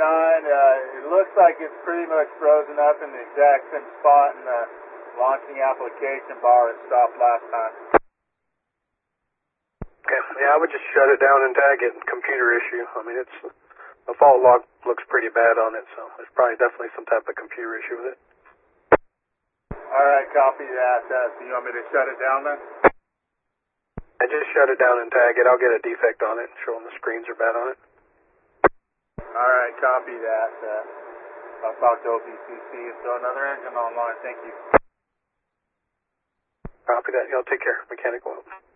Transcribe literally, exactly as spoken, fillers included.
nine, uh, it looks like it's pretty much frozen up in the exact same spot in the launching application bar it stopped last time. Okay, yeah, I would just shut it down and tag it, computer issue. I mean, it's, the fault log looks pretty bad on it, so there's probably definitely some type of computer issue with it. Alright, copy that. Uh, so you want me to shut it down then? I just shut it down and tag it. I'll get a defect on it, showing the screens are bad on it. Alright, copy that. Uh, I'll talk to O P C C and throw another engine online. Thank you. Copy that. Y'all take care. Mechanical.